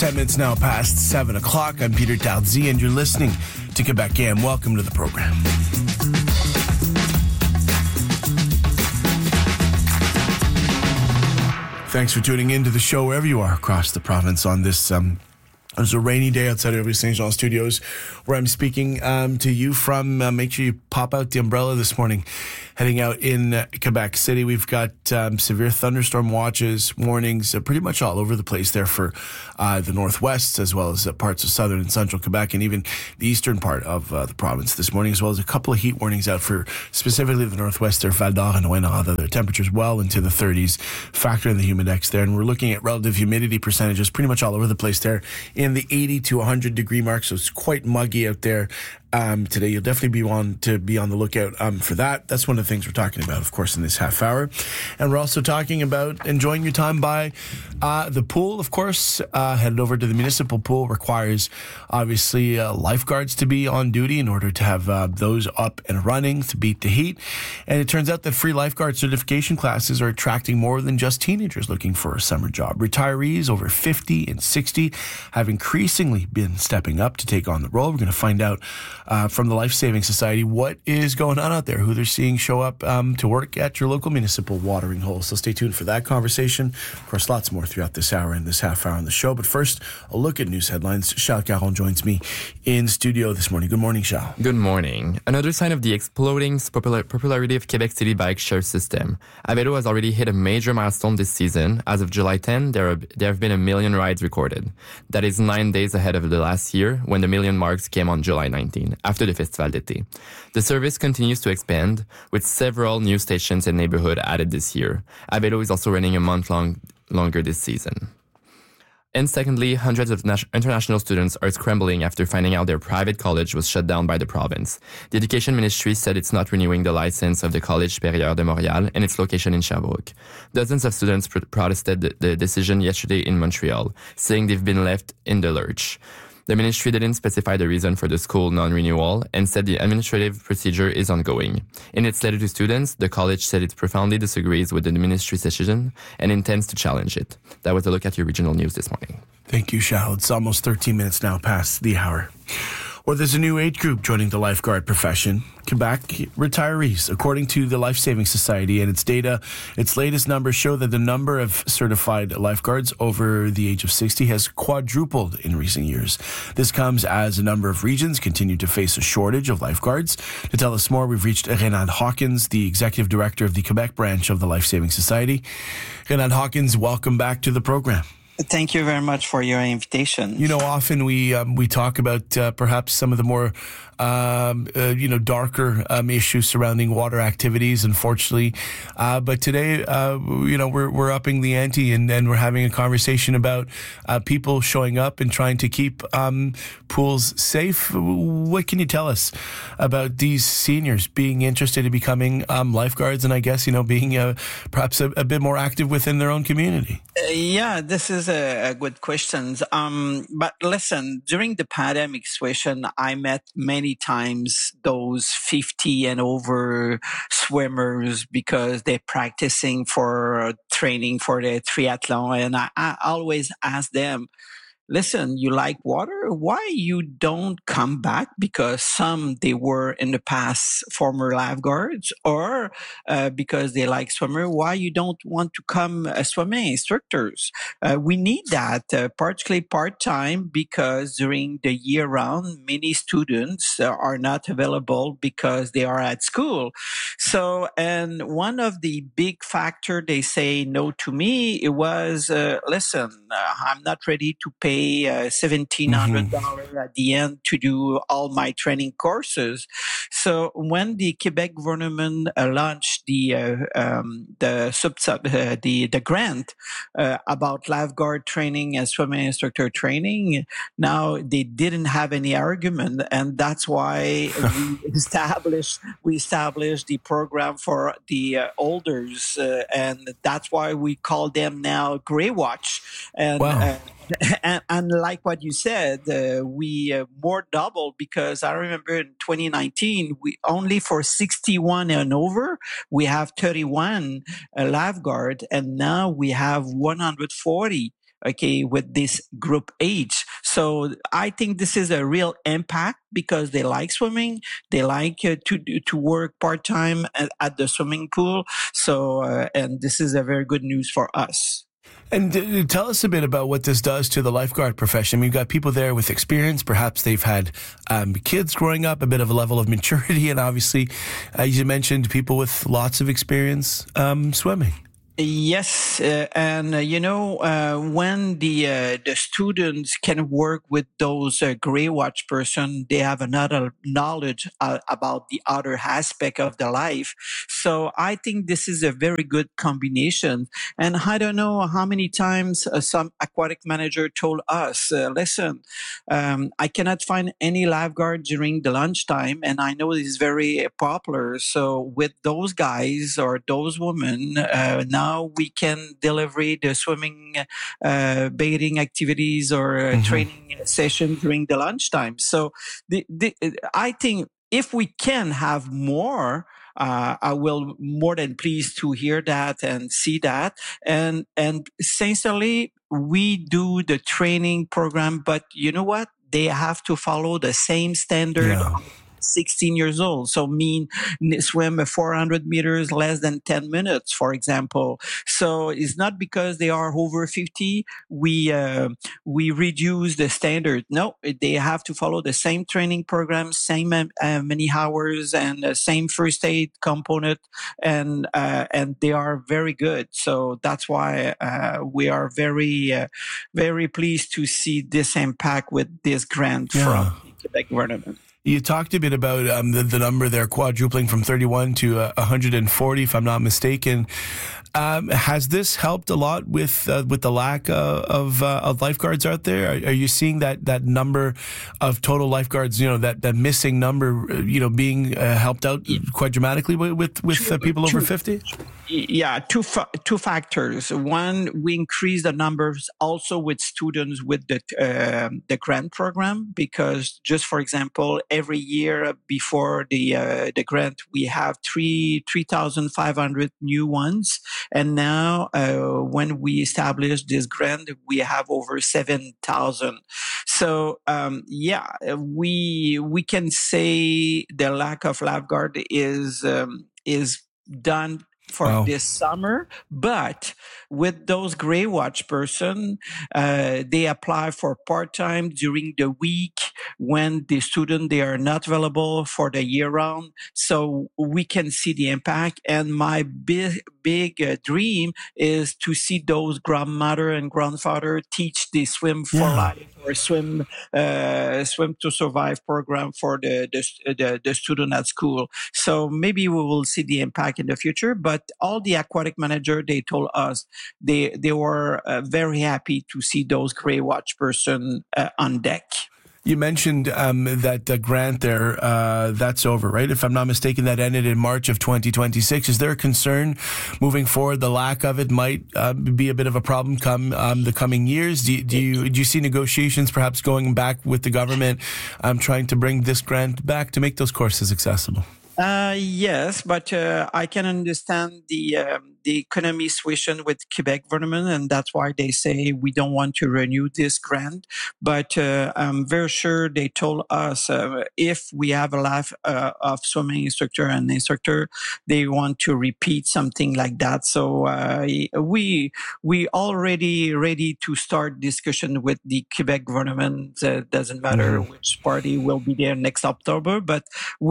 10 minutes now past 7 o'clock. I'm Peter Dowdsy, and you're listening to Quebec AM. Welcome to the program. Thanks for tuning in to the show wherever you are across the province on this It's a rainy day outside of St. Jean Studios where I'm speaking to you from. Make sure you pop out the umbrella this morning. Heading out in Quebec City, we've got severe thunderstorm watches, warnings pretty much all over the place there for the northwest, as well as parts of southern and central Quebec, and even the eastern part of the province this morning, as well as a couple of heat warnings out for specifically the northwest there, Val d'Or and Ouénard. Their temperatures well into the 30s. Factor in the humidex there, and we're looking at relative humidity percentages pretty much all over the place there in the 80 to 100 degree mark, so it's quite muggy out there. Today you'll definitely be on the lookout for that. That's one of the things we're talking about, of course, in this half hour. And we're also talking about enjoying your time by the pool, of course. Headed over to the municipal pool requires, obviously, lifeguards to be on duty in order to have those up and running to beat the heat. And it turns out that free lifeguard certification classes are attracting more than just teenagers looking for a summer job. Retirees over 50 and 60 have increasingly been stepping up to take on the role. We're going to find out from the Life Saving Society what is going on out there, who they're seeing show up to work at your local municipal watering hole. So stay tuned for that conversation. Of course, lots more throughout this hour and this half hour on the show. But first, a look at news headlines. Charles Caron joins me in studio this morning. Good morning, Charles. Good morning. Another sign of the exploding popularity of Quebec City bike share system. Avelo has already hit a major milestone this season. As of July 10, there have been 1 million rides recorded. That is 9 days ahead of the last year, when the million marks came on July 19, after the Festival d'été. The service continues to expand, with several new stations and neighborhood added this year. Avelo is also running a month longer this season. And secondly, hundreds of international students are scrambling after finding out their private college was shut down by the province. The Education Ministry said it's not renewing the license of the Collège Supérieur de Montréal and its location in Sherbrooke. Dozens of students protested the decision yesterday in Montreal, saying they've been left in the lurch. The ministry didn't specify the reason for the school non-renewal and said the administrative procedure is ongoing. In its letter to students, the college said it profoundly disagrees with the ministry's decision and intends to challenge it. That was a look at your regional news this morning. Thank you, Charles. It's almost 13 minutes now past the hour. Well, there's a new age group joining the lifeguard profession, Quebec retirees. According to the Life Saving Society and its data, its latest numbers show that the number of certified lifeguards over the age of 60 has quadrupled in recent years. This comes as a number of regions continue to face a shortage of lifeguards. To tell us more, we've reached Renald Hawkins, the executive director of the Quebec branch of the Life Saving Society. Renald Hawkins, welcome back to the program. Thank you very much for your invitation. You know, often we talk about perhaps some of the more darker issues surrounding water activities, unfortunately. But today, we're upping the ante and we're having a conversation about people showing up and trying to keep pools safe. What can you tell us about these seniors being interested in becoming lifeguards and I guess, being perhaps a bit more active within their own community? This is a good question. But listen, during the pandemic situation, I met many times those 50 and over swimmers because they're practicing for training for the triathlon. And I always ask them, listen, you like water? Why you don't come back? Because some, they were in the past former lifeguards or because they like swimmer. Why you don't want to come swimming instructors? We need that, particularly part-time, because during the year round, many students are not available because they are at school. So, and one of the big factor they say no to me, it was, listen, I'm not ready to pay $1,700 at the end to do all my training courses. So when the Quebec government launched the grant about lifeguard training and swimming instructor training, now they didn't have any argument, and that's why we established the program for the olders, and that's why we call them now Grey Watch. And wow. And like what you said, we more double, because I remember in 2019, we only for 61 and over, we have 31 lifeguard, and now we have 140 okay, with this group age. So I think this is a real impact because they like swimming. They like to work part time at the swimming pool. So and this is a very good news for us. And tell us a bit about what this does to the lifeguard profession. I mean, you've got people there with experience. Perhaps they've had kids growing up, a bit of a level of maturity, and obviously, as you mentioned, people with lots of experience swimming. Yes, and when the students can work with those gray watch person, they have another knowledge about the other aspect of the life. So I think this is a very good combination. And I don't know how many times some aquatic manager told us, "Listen, I cannot find any lifeguard during the lunchtime, and I know this is very popular. So with those guys or those women now we can deliver the swimming, bathing activities or training session during the lunchtime. So I think if we can have more, I will more than pleased to hear that and see that. And essentially, we do the training program, but you know what? They have to follow the same standard. Yeah. 16 years old. So mean swim 400 meters less than 10 minutes, for example. So it's not because they are over 50, we reduce the standard. No, they have to follow the same training program, same many hours and same first aid component. And they are very good. So that's why we are very, very pleased to see this impact with this grant from the Quebec government. You talked a bit about the number there quadrupling from 31 to 140, if I'm not mistaken. Has this helped a lot with the lack of lifeguards out there? Are you seeing that number of total lifeguards, that missing number, being helped out quite dramatically with people over 50? Yeah, two factors. One, we increase the numbers also with students with the grant program, because just for example, every year before the grant, we have 3,500 new ones, and now when we established this grant, we have over 7,000. So we can say the lack of lifeguard is done for this summer, but with those gray watch person, they apply for part-time during the week when the student, they are not available for the year round. So we can see the impact. And my big dream is to see those grandmother and grandfather teach the swim for life or swim to survive program for the student at school. So maybe we will see the impact in the future, but all the aquatic manager, they told us they were very happy to see those gray watch person on deck. You mentioned that grant there, that's over, right? If I'm not mistaken, that ended in March of 2026. Is there a concern moving forward the lack of it might be a bit of a problem come the coming years? Do you see negotiations perhaps going back with the government trying to bring this grant back to make those courses accessible? Yes, but I can understand the economy situation with Quebec government, and that's why they say we don't want to renew this grant. But I'm very sure they told us if we have a life of swimming instructor and instructor, they want to repeat something like that. So we already ready to start discussion with the Quebec government. Doesn't matter which party will be there next October, but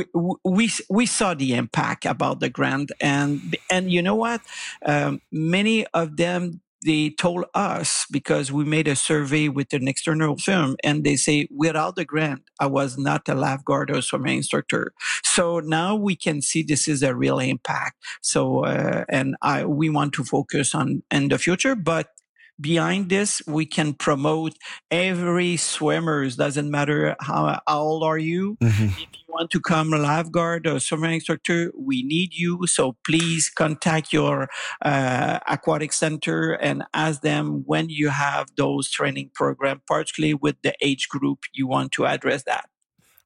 we saw the impact about the grant, and you know what? Many of them, they told us, because we made a survey with an external firm, and they say, without the grant, I was not a lifeguard or swimming instructor. So now we can see this is a real impact. So, we want to focus on in the future, but behind this, we can promote every swimmers. Doesn't matter how old are you. If you want to come lifeguard or swimming instructor, we need you. So please contact your aquatic center and ask them when you have those training program, particularly with the age group you want to address that.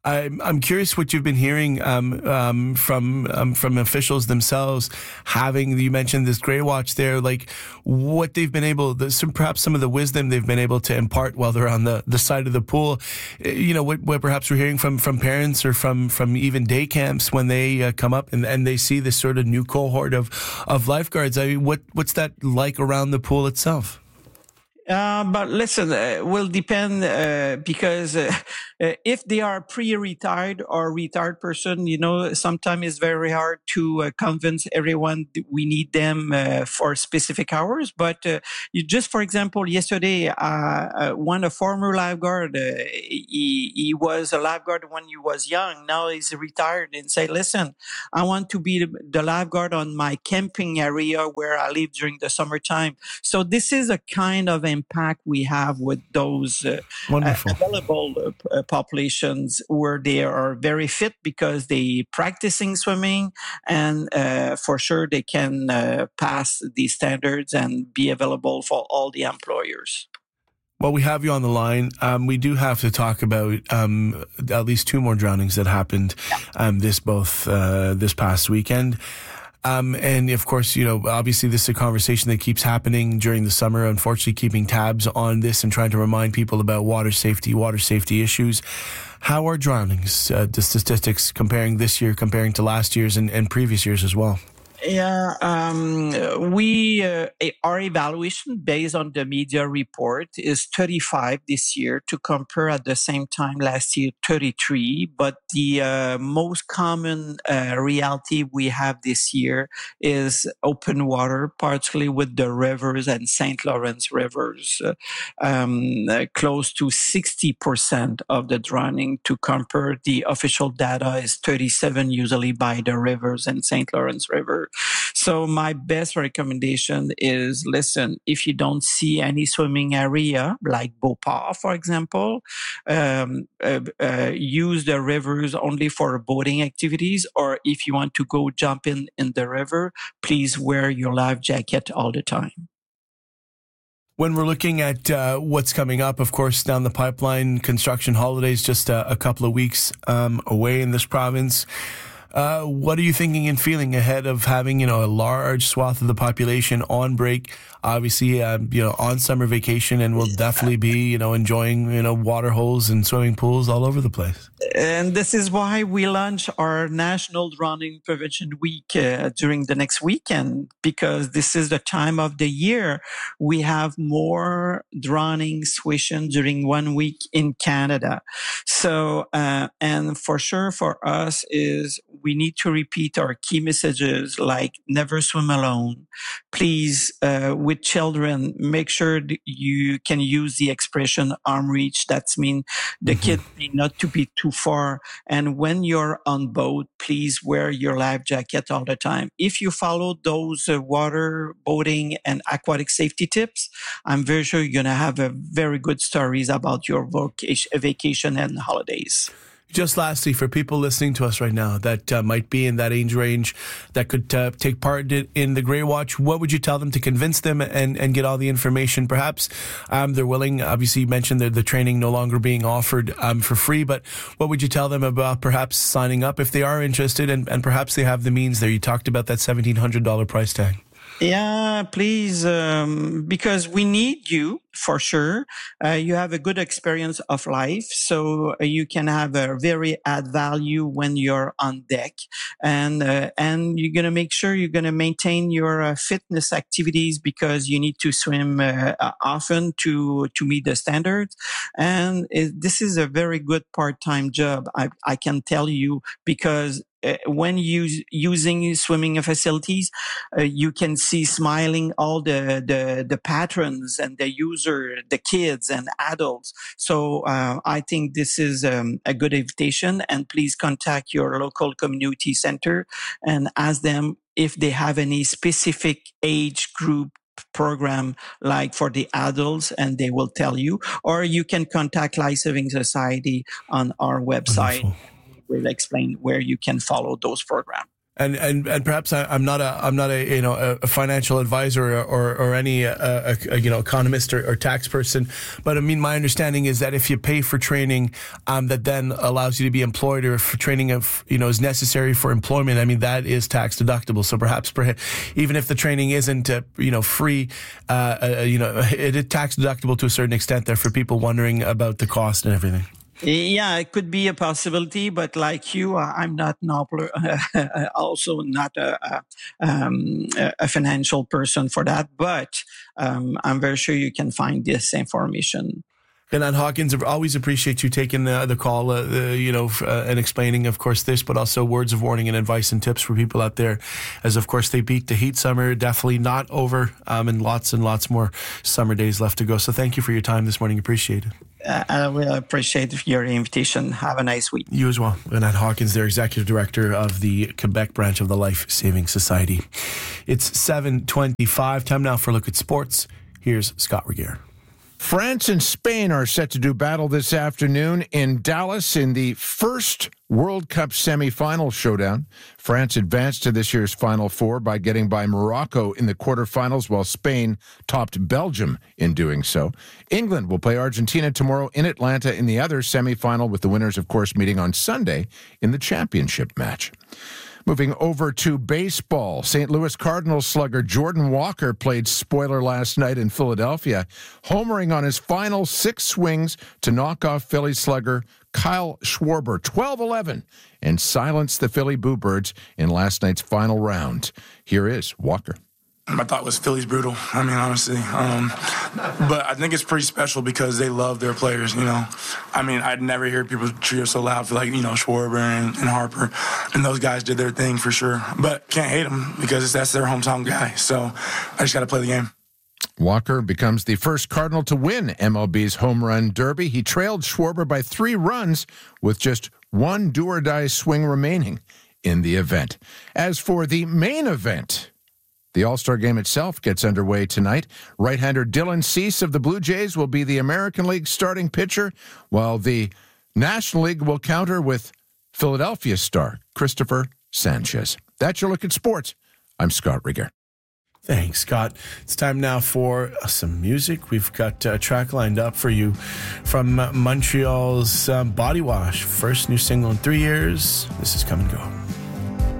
I'm curious what you've been hearing from officials themselves. You mentioned this Grey Watch there, like what they've been able, perhaps some of the wisdom they've been able to impart while they're on the side of the pool. What perhaps we're hearing from parents or from even day camps when they come up and they see this sort of new cohort of lifeguards. I mean, what's that like around the pool itself? But listen, will depend because if they are pre-retired or retired person, sometimes it's very hard to convince everyone that we need them for specific hours. But for example, yesterday, a former lifeguard, he was a lifeguard when he was young. Now he's retired and say, listen, I want to be the lifeguard on my camping area where I live during the summertime. So this is a kind of impact we have with those available populations where they are very fit because they practicing swimming, and for sure they can pass these standards and be available for all the employers. Well, we have you on the line. We do have to talk about at least 2 more drownings that happened this past weekend. And of course, obviously this is a conversation that keeps happening during the summer, unfortunately keeping tabs on this and trying to remind people about water safety issues. How are drownings, the statistics comparing this year, comparing to last year's and previous years as well? Yeah, our evaluation based on the media report is 35 this year to compare at the same time last year 33. But the most common reality we have this year is open water, particularly with the rivers and St. Lawrence rivers, close to 60% of the drowning. To compare, the official data is 37 usually by the rivers and St. Lawrence River. So my best recommendation is, listen, if you don't see any swimming area like Beauport, for example, use the rivers only for boating activities, or if you want to go jump in the river, please wear your life jacket all the time. When we're looking at what's coming up, of course, down the pipeline, construction holidays just a couple of weeks away in this province. What are you thinking and feeling ahead of having, a large swath of the population on break, obviously, on summer vacation, and will definitely be, enjoying, water holes and swimming pools all over the place? And this is why we launch our National Drowning Prevention Week during the next weekend, because this is the time of the year we have more drowning situation during 1 week in Canada. So, and for sure for us is we need to repeat our key messages like never swim alone. Please, with children, make sure that you can use the expression arm reach. That means the kids need not to be too far. And when you're on boat, please wear your life jacket all the time. If you follow those water, boating, and aquatic safety tips, I'm very sure you're going to have very good stories about your vacation and holidays. Just lastly, for people listening to us right now that might be in that age range that could take part in the Grey Watch, what would you tell them to convince them and get all the information? Perhaps they're willing. Obviously, you mentioned the training no longer being offered for free, but what would you tell them about perhaps signing up if they are interested and perhaps they have the means there? You talked about that $1,700 price tag. Yeah, please, because we need you for sure. You have a good experience of life, so you can have a very add value when you're on deck, and you're gonna make sure you're gonna maintain your fitness activities because you need to swim often to meet the standards. And this is a very good part-time job. I can tell you because. When using swimming facilities, you can see smiling all the patrons and the user, the kids and adults. So I think this is a good invitation. And please contact your local community center and ask them if they have any specific age group program like for the adults, and they will tell you. Or you can contact Life Saving Society on our website. Wonderful. Will explain where you can follow those programs. And perhaps I'm not a financial advisor or any economist or tax person, but I mean my understanding is that if you pay for training that then allows you to be employed, or if training is necessary for employment, I mean that is tax deductible. So perhaps even if the training isn't free, it is tax deductible to a certain extent there for people wondering about the cost and everything. Yeah, it could be a possibility, but like you, I'm not also not a financial person for that. But I'm very sure you can find this information. Gernot Hawkins, always appreciate you taking the call, and explaining, of course, this, but also words of warning and advice and tips for people out there as, of course, they beat the heat. Summer definitely not over, and lots more summer days left to go. So thank you for your time this morning. Appreciate it. I will appreciate your invitation. Have a nice week. You as well. Gernot Hawkins, their Executive Director of the Quebec branch of the Life Saving Society. It's 7:25. Time now for a look at sports. Here's Scott Regier. France and Spain are set to do battle this afternoon in Dallas in the first World Cup semifinal showdown. France advanced to this year's Final Four by getting by Morocco in the quarterfinals, while Spain topped Belgium in doing so. England will play Argentina tomorrow in Atlanta in the other semifinal, with the winners, of course, meeting on Sunday in the championship match. Moving over to baseball, St. Louis Cardinals slugger Jordan Walker played spoiler last night in Philadelphia, homering on his final 6 swings to knock off Philly slugger Kyle Schwarber 12-11 and silence the Philly Bluebirds in last night's final round. Here is Walker. I thought was Philly's brutal. I mean, honestly. But I think it's pretty special because they love their players, I mean, I'd never hear people cheer so loud for, Schwarber and Harper. And those guys did their thing for sure. But can't hate them because that's their hometown guy. So I just got to play the game. Walker becomes the first Cardinal to win MLB's Home Run Derby. He trailed Schwarber by 3 runs with just 1 do-or-die swing remaining in the event. As for the main event, the All-Star Game itself gets underway tonight. Right-hander Dylan Cease of the Blue Jays will be the American League starting pitcher, while the National League will counter with Philadelphia star Christopher Sanchez. That's your look at sports. I'm Scott Regier. Thanks, Scott. It's time now for some music. We've got a track lined up for you from Montreal's Body Wash. First new single in 3 years. This is Come and Go.